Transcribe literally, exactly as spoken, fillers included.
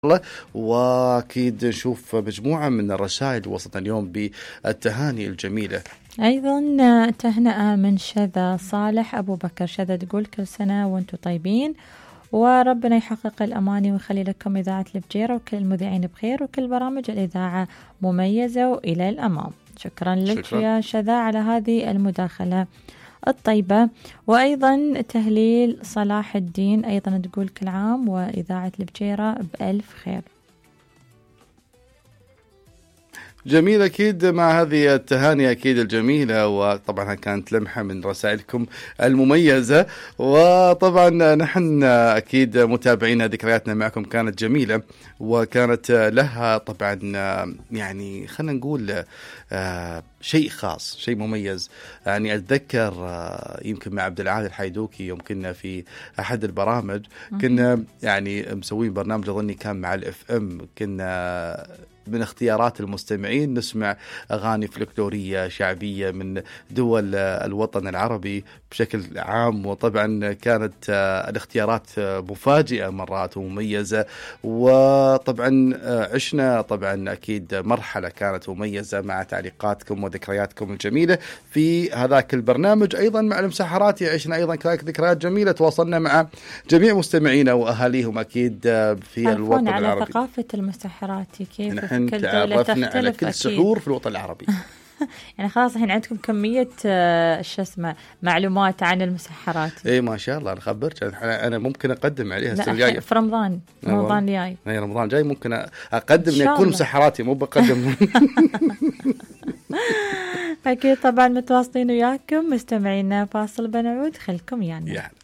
الله. واكيد نشوف مجموعه من الرسائل وصلتنا اليوم بالتهاني الجميله. ايضا تهنئه من شذا صالح ابو بكر. شذا تقول كل سنه وانتم طيبين وربنا يحقق الاماني ويخلي لكم اذاعه الفجيره وكل المذيعين بخير وكل برامج الاذاعه مميزه والى الامام. شكرا لك شكرا. يا شذا على هذه المداخله الطيبة. وأيضا تهليل صلاح الدين أيضا تقول كل عام وإذاعة البجيرة بألف خير. جميل أكيد مع هذه التهاني أكيد الجميلة، وطبعا كانت لمحة من رسائلكم المميزة. وطبعا نحن أكيد متابعين ذكرياتنا معكم كانت جميلة وكانت لها طبعا يعني خلنا نقول شيء خاص شيء مميز. يعني أتذكر يمكن مع عبد العال الحيدوكي يوم كنا في أحد البرامج كنا يعني مسوين برنامج أظني كان مع الإف إم، كنا من اختيارات المستمعين نسمع أغاني فلكلورية شعبية من دول الوطن العربي بشكل عام. وطبعا كانت الاختيارات مفاجئة مرات ومميزة، وطبعا عشنا طبعا أكيد مرحلة كانت مميزة مع تعليقاتكم وذكرياتكم الجميلة في هذاك البرنامج. أيضا مع المسحراتي عشنا أيضا كذلك ذكريات جميلة، تواصلنا مع جميع مستمعينا وأهاليهم أكيد في الوطن على العربي. ثقافة المسحراتي كيف نحن تعرفنا على كل سحور في الوطن العربي. يعني خلاص الحين عندكم كمية شو اسمه معلومات عن المسحرات. اي ما شاء الله. انا خبرت انا ممكن اقدم عليها السنه الجايه في رمضان رمضان الجاي. اي رمضان جاي ممكن اقدم اني اكون مسحراتي مو بقدم. اكيد طبعا متواصلين وياكم مستمعينا. فاصل بنعود خلكم يعني.